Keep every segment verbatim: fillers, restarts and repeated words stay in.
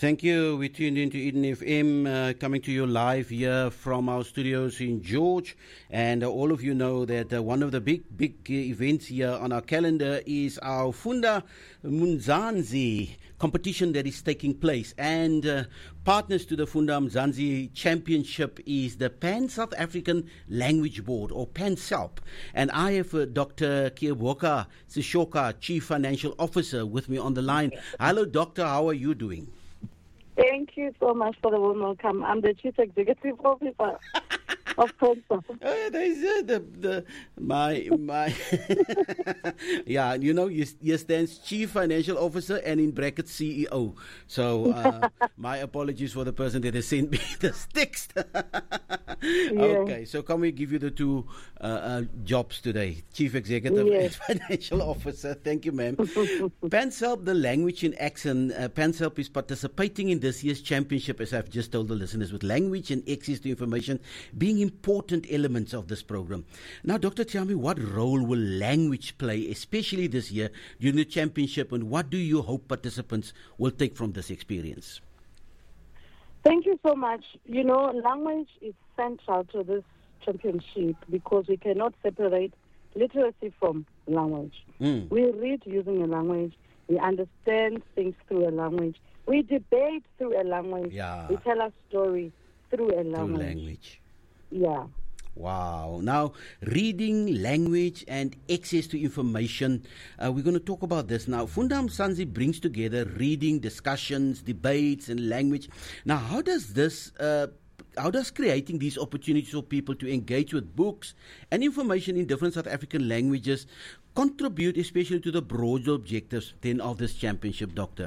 Thank you. We tuned into Eden F M, uh, coming to you live here from our studios in George. And uh, all of you know that uh, one of the big, big uh, events here on our calendar is our Funda Mzansi competition that is taking place. And uh, partners to the Funda Mzansi Championship is the Pan South African Language Board, or PanSALP. And I have uh, Doctor Kieboka Sishoka, Chief Financial Officer, with me on the line. Hello, Doctor. How are you doing? Thank you so much for the warm welcome. I'm the Chief Executive Officer of PanSALP. Uh, there's uh, the the my my yeah, you know, you, you stands Chief Financial Officer and in brackets C E O. So uh, my apologies for the person that has sent me this text. Yeah. Okay, so can we give you the two uh, uh, jobs today, Chief Executive Yes. and Financial Officer? Thank you, ma'am. PanSALP, the language in action. Uh, PanSALP is participating in this year's championship, as I've just told the listeners, with language and access to information being important elements of this program. Now, Doctor, tell me, what role will language play, especially this year during the championship, and what do you hope participants will take from this experience? Thank you so much. You know, language is central to this championship because we cannot separate literacy from language. Mm. We read using a language. We understand things through a language. We debate through a language. Yeah. We tell a story through a language. Through language. Yeah. Wow. Now, reading, language, and access to information. Uh, we're going to talk about this now. Funda Mzansi brings together reading, discussions, debates, and language. Now, how does this, uh, how does creating these opportunities for people to engage with books and information in different South African languages contribute, especially to the broader objectives then of this championship, Doctor?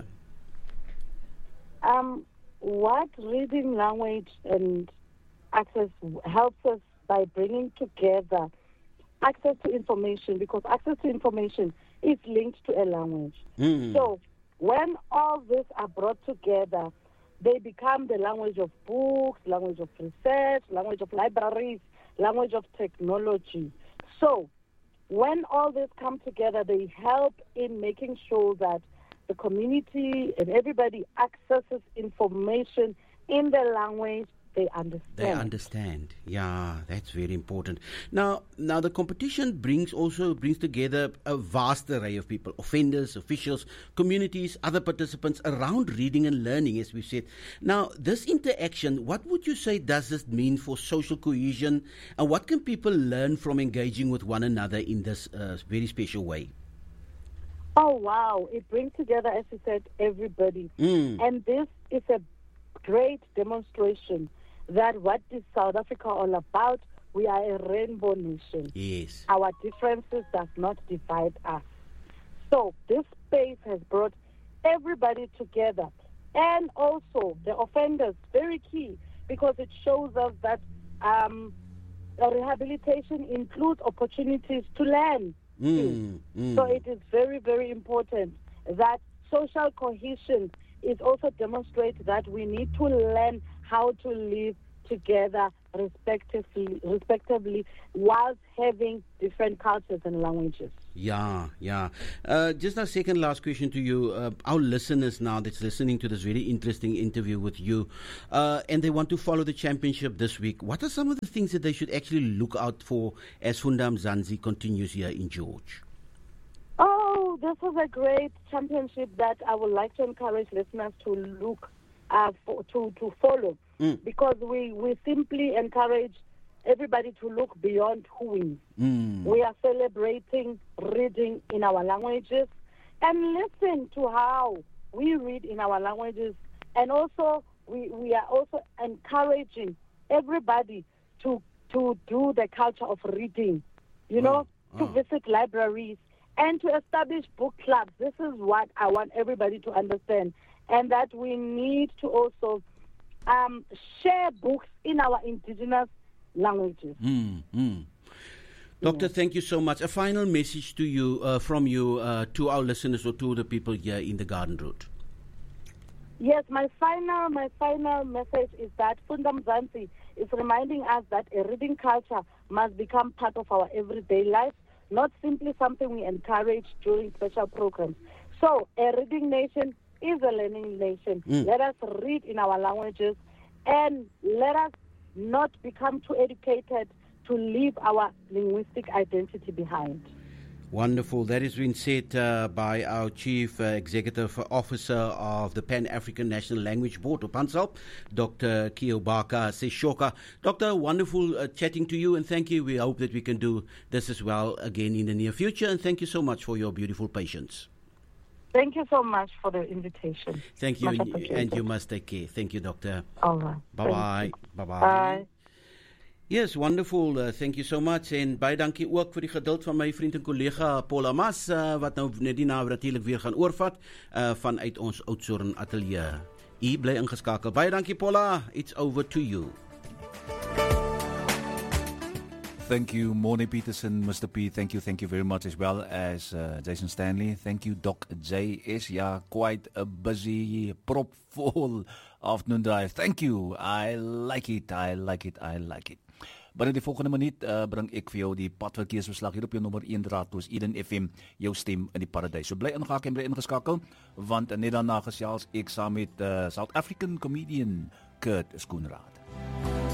Um, what reading, language, and access helps us by bringing together access to information, because access to information is linked to a language. Mm. So when all this are brought together, they become the language of books, language of research, language of libraries, language of technology. So when all this come together, they help in making sure that the community and everybody accesses information in the language they understand. They understand. Yeah, that's very important. Now, now the competition brings also brings together a vast array of people, offenders, officials, communities, other participants around reading and learning, as we've said. Now, this interaction, what would you say does this mean for social cohesion, and what can people learn from engaging with one another in this uh, very special way? Oh, wow. It brings together, as you said, everybody. Mm. And this is a great demonstration that what is South Africa all about? We are a rainbow nation. Yes. Our differences does not divide us. So this space has brought everybody together. And also the offenders, very key, because it shows us that um, rehabilitation includes opportunities to learn. Mm, mm. So it is very, very important that social cohesion is also demonstrated that we need to learn how to live together respectively, respectively whilst having different cultures and languages. Yeah, yeah. Uh, just a second last question to you. Uh, our listeners now that's listening to this very interesting interview with you, uh, and they want to follow the championship this week, what are some of the things that they should actually look out for as Funda Mzansi continues here in George? Oh, this is a great championship that I would like to encourage listeners to look uh, for, to, to follow, Mm. because we, we simply encourage everybody to look beyond who wins. Mm. We are celebrating reading in our languages and listen to how we read in our languages. And also, we, we are also encouraging everybody to to do the culture of reading, you know, Oh, to oh. visit libraries and to establish book clubs. This is what I want everybody to understand. And that we need to also um, share books in our indigenous languages. Mm, mm. Doctor, Yeah. thank you so much. A final message to you, uh, from you, uh, to our listeners or to the people here in the Garden Road. Yes, my final my final message is that Funda Mzansi is reminding us that a reading culture must become part of our everyday life, not simply something we encourage during special programs. So, a reading nation is a learning nation. Mm. Let us read in our languages, and let us not become too educated to leave our linguistic identity behind. Wonderful. That has been said uh, by our Chief uh, Executive Officer of the Pan-African National Language Board, or PANSALB, Doctor Keobaka Seshoka. Doctor, wonderful uh, chatting to you, and thank you. We hope that we can do this as well again in the near future, and thank you so much for your beautiful patience. Thank you so much for the invitation. Thank you, Much and, appreciated. and you must take care. Thank you, Doctor. All right. Bye-bye. Thank you. Bye-bye. Bye. Yes, wonderful. Uh, thank you so much. En baie dankie ook vir die geduld van my vriend en collega Paul Amas, uh, wat nou net die naam natuurlik weer gaan oorvat uh, vanuit ons Oudtshoorn ateljee. U bly ingeskakel. Baie dankie, Paula. It's over to you. Thank you, Morne Peterson, Mister P. Thank you, thank you very much, as well as uh, Jason Stanley. Thank you, Doc J S. Yeah, quite a busy, prop full afternoon drive. Thank you. I like it. I like it. I like it. Binne die volgende minuut uh, bring ek vir jou die padverkeersverslag hier op jou nommer een draadloos Eden F M, jou stem in die paradys. So bly ingehaak en bly ingeskakel, want net daarna gesels ek saam met uh, South African comedian Kurt Skoenraad.